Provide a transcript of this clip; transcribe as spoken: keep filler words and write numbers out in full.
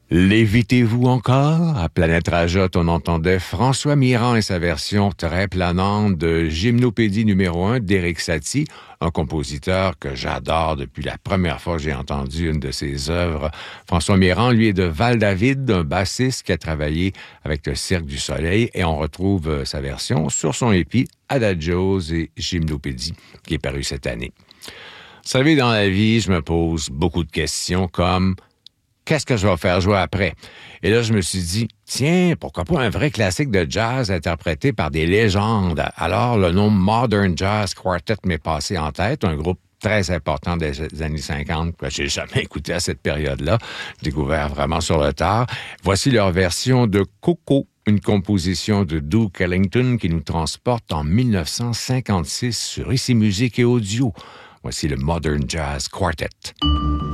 Lévitez-vous encore? À Planète Rajotte, on entendait François Mirand et sa version très planante de Gymnopédie numéro un d'Éric Satie, un compositeur que j'adore depuis la première fois que j'ai entendu une de ses œuvres. François Mirand, lui, est de Val-David, un bassiste qui a travaillé avec le Cirque du Soleil, et on retrouve sa version sur son épi Adagios et Gymnopédie, qui est paru cette année. Vous savez, dans la vie, je me pose beaucoup de questions comme qu'est-ce que je vais faire jouer après? Et là, je me suis dit, tiens, pourquoi pas un vrai classique de jazz interprété par des légendes? Alors, le nom Modern Jazz Quartet m'est passé en tête, un groupe très important des années cinquante que j'ai jamais écouté à cette période-là. J'ai découvert vraiment sur le tard. Voici leur version de Coco, une composition de Duke Ellington qui nous transporte en dix-neuf cent cinquante-six sur Ici Musique et Audio. Voici le Modern Jazz Quartet.